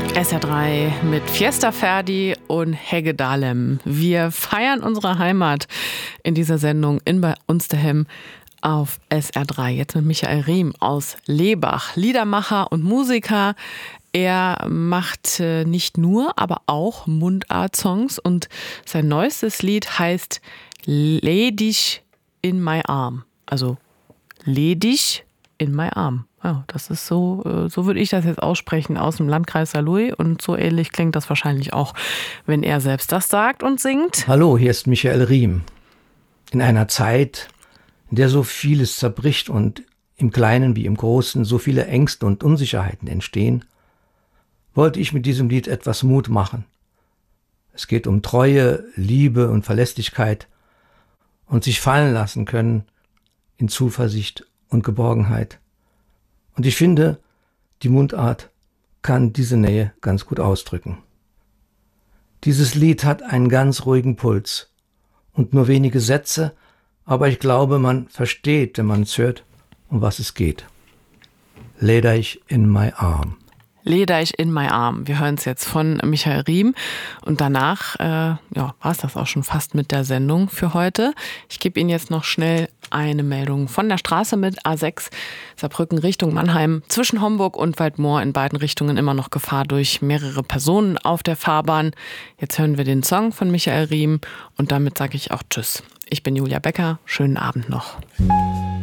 SR3 mit Fiesta Ferdi und Hegge Dahlem. Wir feiern unsere Heimat in dieser Sendung in bei uns daheim auf SR3. Jetzt mit Michael Riem aus Lebach, Liedermacher und Musiker. Er macht nicht nur, aber auch Mundart-Songs und sein neuestes Lied heißt Ledig in my arm. Also ledig in my arm. Ja, das ist so würde ich das jetzt aussprechen aus dem Landkreis Saarlouis und so ähnlich klingt das wahrscheinlich auch, wenn er selbst das sagt und singt. Hallo, hier ist Michael Riem. In einer Zeit, in der so vieles zerbricht und im Kleinen wie im Großen so viele Ängste und Unsicherheiten entstehen, wollte ich mit diesem Lied etwas Mut machen. Es geht um Treue, Liebe und Verlässlichkeit und sich fallen lassen können in Zuversicht und Geborgenheit. Und ich finde, die Mundart kann diese Nähe ganz gut ausdrücken. Dieses Lied hat einen ganz ruhigen Puls und nur wenige Sätze, aber ich glaube, man versteht, wenn man es hört, um was es geht. Lederich in my arm. Lederich in my arm. Wir hören es jetzt von Michael Riem und danach war es das auch schon fast mit der Sendung für heute. Ich gebe Ihnen jetzt noch schnell eine Meldung von der Straße mit A6 Saarbrücken Richtung Mannheim. Zwischen Homburg und Waldmoor in beiden Richtungen immer noch Gefahr durch mehrere Personen auf der Fahrbahn. Jetzt hören wir den Song von Michael Riem und damit sage ich auch Tschüss. Ich bin Julia Becker. Schönen Abend noch.